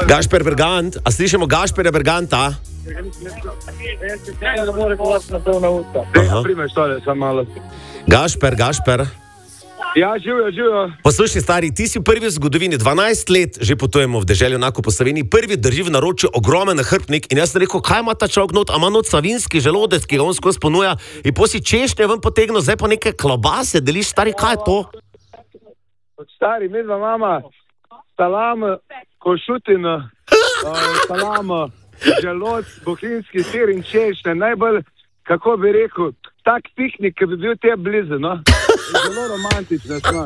Gašper Bergant, a slišimo Gašperja Berganta? Gašper. Ja, živijo. Poslušaj, stari, ti si prvi v zgodovini, 12 let že potujemo v deželju enako po Sloveniji, prvi drži v naročju ogromen nahrbtnik in jaz sem rekel, kaj ima ta človek not, a ima not savinski želodec, ki ga on skozi ponuja in posi češnje ven potegnil, zdaj pa neke klobase deliš, stari, kaj je to? Stari, mi dva mama, salam, košutin, salam, želodc, bohinjski sir in češnje, najbolj, kako bi rekel, tak piknik, ki bi bil te blizu, no? Zelo romantično smo.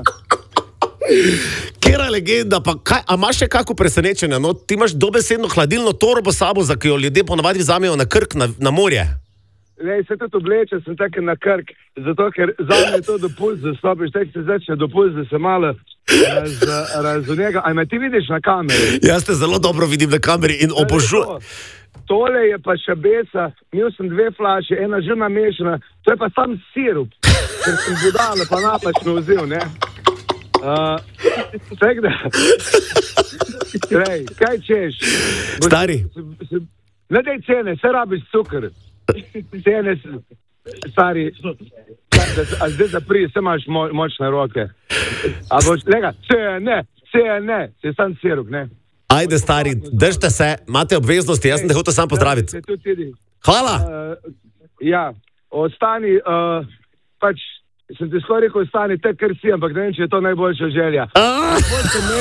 Kera legenda, pa kaj, a imaš še kako presenečenje, no? Ti imaš dobesedno hladilno torbo sabo, za ki jo ljudje ponavadi vzamejo na Krk, na morje. Ne, se tudi obleče, sem tako na Krk, zato ker zame je to dopust, da stopiš, tek se začne dopust, da se malo razunega. A me ti vidiš na kameri? Jaz te zelo dobro vidim na kameri in obožujem. Tole je pa šabesa, imel sem 2 flaše, ena že namešana, to je pa sam sirup, ker sem budala, pa napačno vzel, ne? Tak da, kaj češ? Stari. Ne daj cene, se rabiš cukr. Cene, stari, a zdaj zapri, se imaš močne roke. A boš, lega, cene, se sam sirup, ne? Ajde, stari, držite se, imate obveznosti, jaz sem te hotel sam pozdraviti. Hvala! Ja, ostani, pač, sem ti skoraj rekel, ostani tak, kar si, ampak ne vem, če je to najboljša želja.